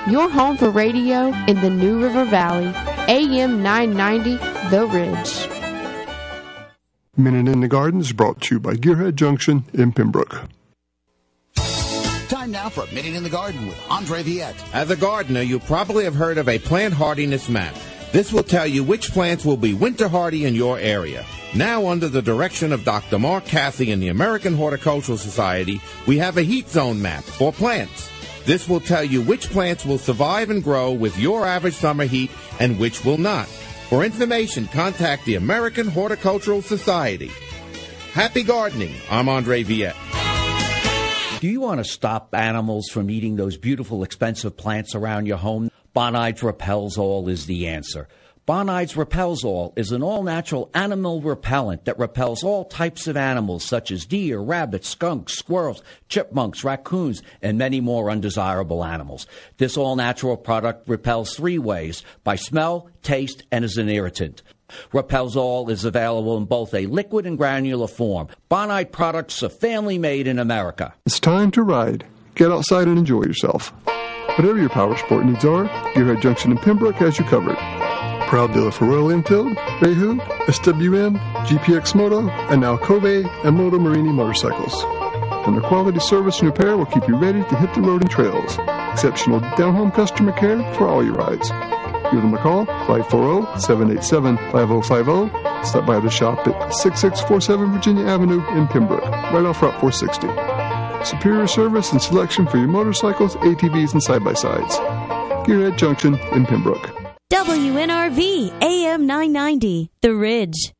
your home for radio in the New River Valley. AM 990, The Ridge. Minute in the Garden is brought to you by Gearhead Junction in Pembroke. Time now for a Minute in the Garden with Andre Viette. As a gardener, you probably have heard of a plant hardiness map. This will tell you which plants will be winter hardy in your area. Now, under the direction of Dr. Mark Cathy and the American Horticultural Society, we have a heat zone map for plants. This will tell you which plants will survive and grow with your average summer heat and which will not. For information, contact the American Horticultural Society. Happy gardening. I'm Andre Viette. Do you want to stop animals from eating those beautiful, expensive plants around your home? Bonides Repels-All is the answer. Bonides Repels-All is an all-natural animal repellent that repels all types of animals such as deer, rabbits, skunks, squirrels, chipmunks, raccoons, and many more undesirable animals. This all-natural product repels 3 ways: by smell, taste, and as an irritant. Repels-All is available in both a liquid and granular form. Bonide products are family-made in America. It's time to ride. Get outside and enjoy yourself. Whatever your power sport needs are, Gearhead Junction in Pembroke has you covered. Proud dealer for Royal Enfield, Reihu, SWM, GPX Moto, and now Kobe and Moto Marini motorcycles. And their quality service and repair will keep you ready to hit the road and trails. Exceptional down-home customer care for all your rides. Give them a call, 540-787-5050. Stop by the shop at 6647 Virginia Avenue in Pembroke, right off Route 460. Superior service and selection for your motorcycles, ATVs, and side-by-sides. Gearhead Junction in Pembroke. WNRV AM 990, The Ridge.